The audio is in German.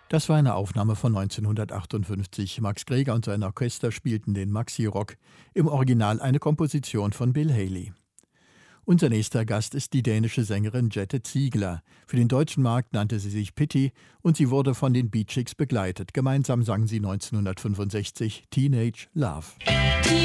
Das war eine Aufnahme von 1958. Max Greger und sein Orchester spielten den Maxi-Rock, im Original eine Komposition von Bill Haley. Unser nächster Gast ist die dänische Sängerin Jette Ziegler. Für den deutschen Markt nannte sie sich Pitti und sie wurde von den Beat Chicks begleitet. Gemeinsam sangen sie 1965 Teenage Love.